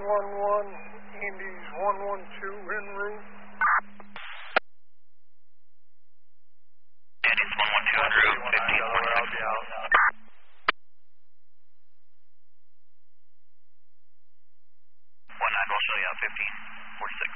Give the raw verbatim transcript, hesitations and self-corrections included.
one one, Indy's one one two en route. Indy's one one two en route, fifteen point six. I'll be out. one nine, we'll show you out, fifteen forty-six.